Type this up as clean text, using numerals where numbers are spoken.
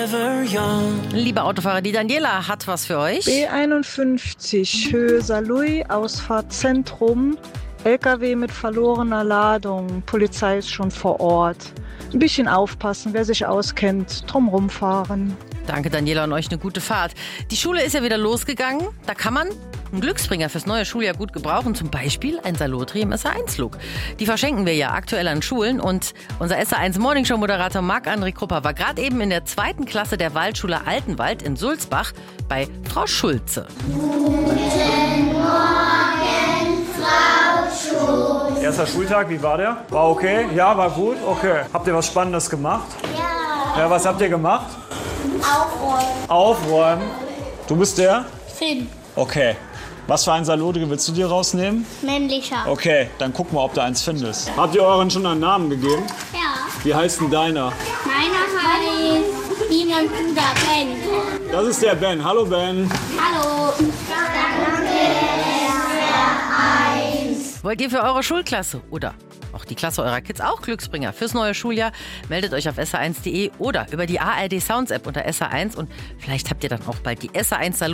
forever young. Liebe Autofahrer, die Daniela hat was für euch. B51, Höhe Saarlouis, Ausfahrt Zentrum. LKW mit verlorener Ladung. Polizei ist schon vor Ort. Ein bisschen aufpassen, wer sich auskennt. Drumrum fahren. Danke, Daniela, und euch eine gute Fahrt. Die Schule ist ja wieder losgegangen. Da kann man einen Glücksbringer fürs neue Schuljahr gut gebrauchen. Zum Beispiel ein Salotri im SA1-Look. Die verschenken wir ja aktuell an Schulen. Und unser SA1 Morningshow-Moderator Marc-André Krupper war gerade eben in der 2. Klasse der Waldschule Altenwald in Sulzbach bei Frau Schulze. Guten Morgen, Frau Schulze. Erster Schultag, wie war der? War okay? Ja, war gut? Okay. Habt ihr was Spannendes gemacht? Ja. Ja, was habt ihr gemacht? Aufräumen. Aufräumen. Du bist der? Finn. Okay. Was für ein Salotri willst du dir rausnehmen? Männlicher. Okay, dann guck mal, ob du eins findest. Habt ihr euren schon einen Namen gegeben? Ja. Wie heißt denn deiner? Meiner heißt wie mein Bruder Ben. Das ist der Ben. Hallo Ben. Hallo. Wollt ihr für eure Schulklasse oder auch die Klasse eurer Kids auch Glücksbringer fürs neue Schuljahr? Meldet euch auf sa1.de oder über die ARD Sounds App unter SA1 und vielleicht habt ihr dann auch bald die SA1 Salotri